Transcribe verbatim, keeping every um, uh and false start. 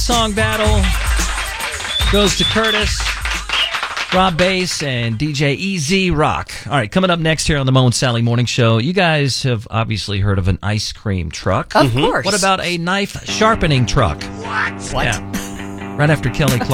Song battle goes to Curtis, Rob Bass, and D J E Z Rock. All right, coming up next here on the Mo and Sally Morning Show, you guys have obviously heard of an ice cream truck. Of course. What about a knife sharpening truck? What? Yeah. Right after Kelly Clark.